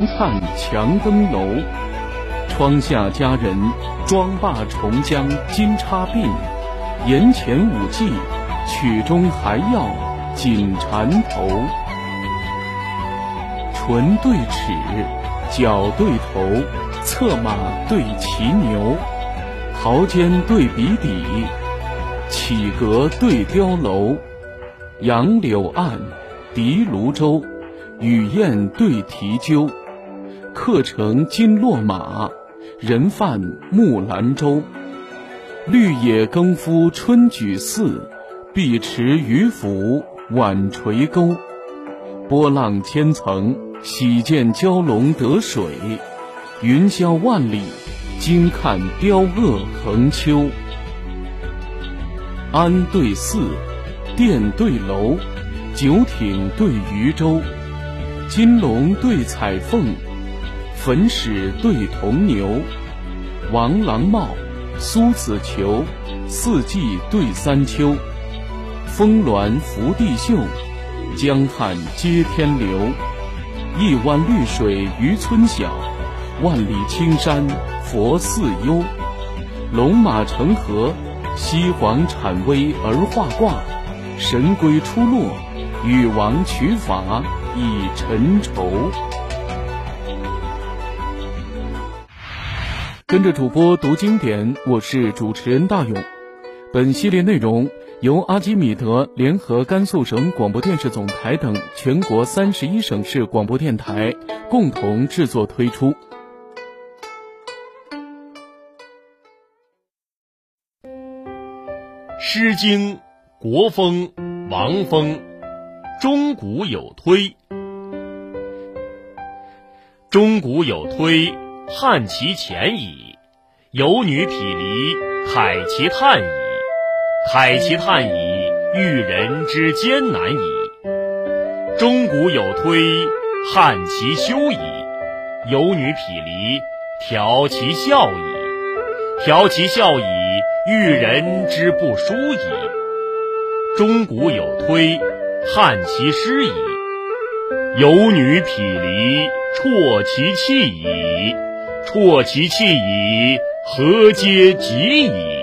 灿强登楼。窗下佳人，妆罢重将金钗鬓。檐前舞伎，曲中还要锦缠头。唇对齿，脚对头，策马对骑牛。毫尖对笔底，绮阁对雕楼。杨柳岸，笛芦洲，雨燕对啼鸠。客乘金络马，人泛木兰舟。绿野耕夫春举寺，碧池渔父晚垂钩。波浪千层，喜见蛟龙得水。云霄万里，惊看雕鹗横秋。庵对寺，殿对楼，酒艇对渔舟。金龙对彩凤，粉史对铜牛。王郎帽，苏子裘，四季对三秋。峰峦伏地秀，江汉接天流。一湾绿水渔村小，万里青山佛寺幽。龙马成河，西皇产威而画卦。神龟出落，禹王取法以陈畴。跟着主播读经典，我是主持人大勇。本系列内容由阿基米德联合甘肃省广播电视总台等全国31省市广播电台共同制作推出。 诗经国风王风，钟鼓有推。钟鼓有推，汉其前矣。有女匹离，凯其叹矣。凯其叹矣，喻人之艰难矣。钟鼓有推，汉其休矣。有女匹离，调其笑矣。调其笑矣，喻人之不淑矣。钟鼓有推，汉其失矣。有女匹离，啜其气矣。啜其气矣，何嗟及矣。